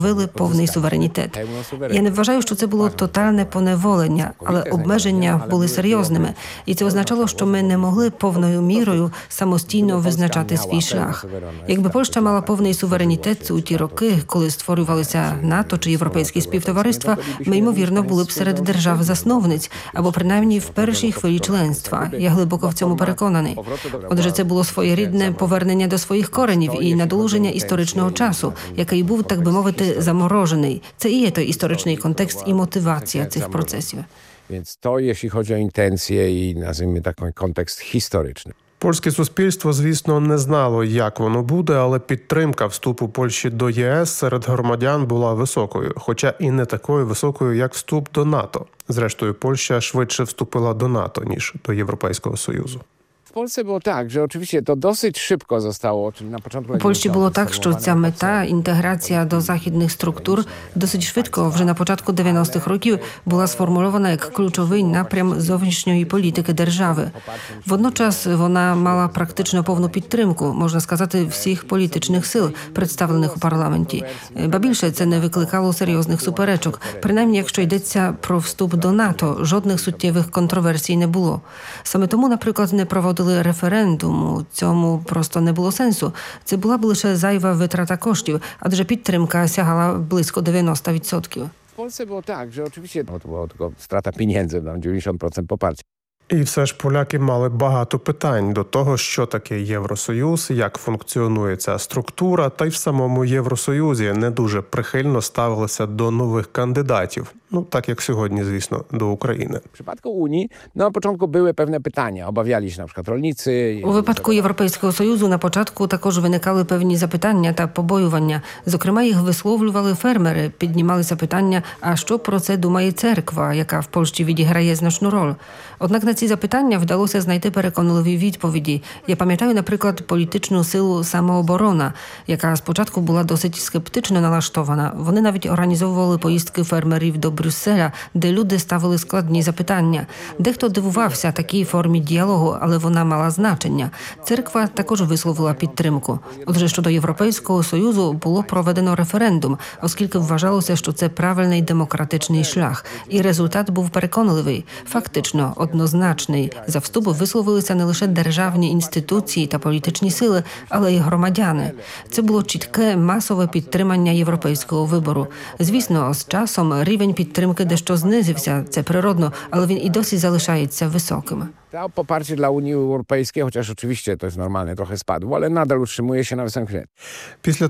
Вили повний суверенітет. Я не вважаю, що це було тотальне поневолення, але обмеження були серйозними. І це означало, що ми не могли повною мірою самостійно визначати свій шлях. Якби Польща мала повний суверенітет у ті роки, коли створювалися НАТО чи європейські співтовариства, ми, ймовірно, були б серед держав-засновниць, або принаймні в першій хвилі членства. Я глибоко в цьому переконаний. Отже, це було своєрідне повернення до своїх коренів і надолуження історичного часу, який був, так би мовити, заморожений. Це і є той історичний контекст і мотивація цих процесів. Więc to, jeśli chodzi o intencje i nazwijmy taki kontekst historyczny. Польське суспільство, звісно, не знало, як воно буде, але підтримка вступу Польщі до ЄС серед громадян була високою, хоча і не такою високою, як вступ до НАТО. Зрештою, Польща швидше вступила до НАТО, ніж до Європейського Союзу. W Polsce było tak, że oczywiście to dosyć szybko zostało, czyli na początku... У Польщі було так, що ця мета, інтеграція до західних структур, досить швидко, вже на початку 90-х років, була сформульована як ключовий напрям зовнішньої політики держави. Водночас вона мала практично повну підтримку, можна сказати, всіх політичних сил, представлених у парламенті. Ба більше, це не викликало серйозних суперечок. Принаймні, якщо йдеться про вступ до НАТО, жодних суттєвих контроверсій не було. Саме тому, наприклад, не проводили референдум, у цьому просто не було сенсу. Це була б лише зайва витрата коштів, адже підтримка сягала близько 90%. W Polsce było tak, że oczywiście to była tylko strata pieniędzy, 90% poparcia. І все ж поляки мали багато питань до того, що таке Євросоюз, як функціонує ця структура, та й в самому Євросоюзі не дуже прихильно ставилися до нових кандидатів. Ну, так як сьогодні, звісно, до України. W przypadku Unii, na początku były pewne pytania. Obawiali się na przykład rolnicy. У випадку Європейського Союзу на початку також виникали певні запитання та побоювання. Зокрема, їх висловлювали фермери, піднімалися питання, а що про це думає церква, яка в Польщі відіграє значну роль. Однак на ці запитання вдалося знайти переконливі відповіді. Я пам'ятаю, наприклад, політичну силу «Самооборона», яка спочатку була досить скептично налаштована. Вони навіть організовували поїздки фермерів до Брюсселя, де люди ставили складні запитання. Дехто дивувався такій формі діалогу, але вона мала значення. Церква також висловила підтримку. Отже, щодо Європейського Союзу було проведено референдум, оскільки вважалося, що це правильний демократичний шлях. І результат був переконливий, фактично однозначний. За вступ висловилися не лише державні інституції та політичні сили, але й громадяни. Це було чітке масове підтримання європейського вибору. Звісно, з часом рівень підтримки дещо знизився, це природно, але він і досі залишається високим. To poparcie dla Unii Europejskiej, chociaż oczywiście to jest normalne, trochę spadło, ale nadal utrzymuje się na wysokim poziomie. Після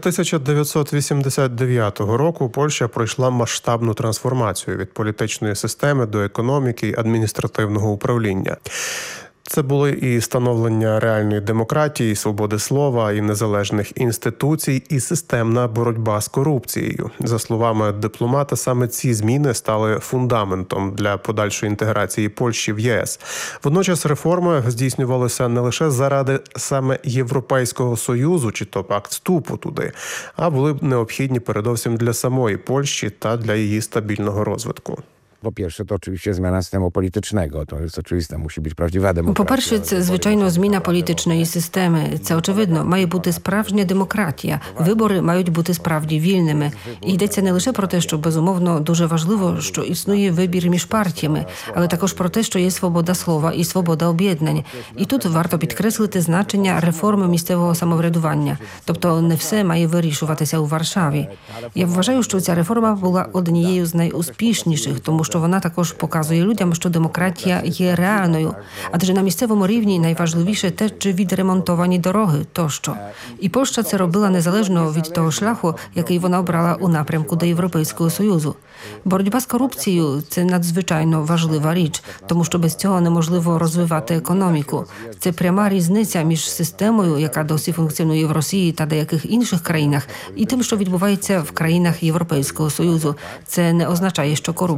1989 року Польща пройшла масштабну трансформацію від політичної системи до економіки і адміністративного управління. Це були і становлення реальної демократії, свободи слова, і незалежних інституцій, і системна боротьба з корупцією. За словами дипломата, саме ці зміни стали фундаментом для подальшої інтеграції Польщі в ЄС. Водночас реформи здійснювалися не лише заради саме Європейського Союзу, чи то пакт вступу туди, а були необхідні передовсім для самої Польщі та для її стабільного розвитку. Po pierwsze, to oczywiście zmiana systemu politycznego. To jest oczywiste, musi być prawdziwa demokracja. По-перше, це, звичайно, зміна політичної системи. Це очевидно. Має бути справжня демократія. Вибори мають бути справді вільними. І йдеться не лише про те, що, безумовно, дуже важливо, що існує вибір між партіями, але також про те, що є свобода слова і свобода об'єднань. І тут варто підкреслити значення реформи місцевого самоврядування. Тобто не все має вирішуватися у Варшаві. Я вважаю, що ця реформа була однією з найуспішніших, тому що вона також показує людям, що демократія є реальною. Адже на місцевому рівні найважливіше те, чи відремонтовані дороги тощо. І Польща це робила незалежно від того шляху, який вона обрала у напрямку до Європейського Союзу. Боротьба з корупцією – це надзвичайно важлива річ, тому що без цього неможливо розвивати економіку. Це пряма різниця між системою, яка досі функціонує в Росії та деяких інших країнах, і тим, що відбувається в країнах Європейського Союзу. Це не означає, що корупція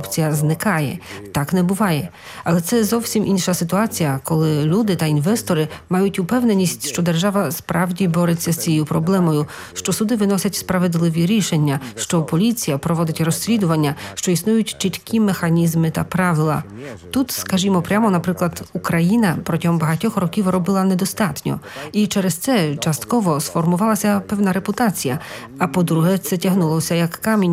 зникає. Так не буває. Але це зовсім інша ситуація, коли люди та інвестори мають упевненість, що держава справді бореться з цією проблемою, що суди виносять справедливі рішення, що поліція проводить розслідування, що існують чіткі механізми та правила. Тут, скажімо прямо, наприклад, Україна протягом багатьох років робила недостатньо. І через це частково сформувалася певна репутація. А по-друге, це тягнулося як камінь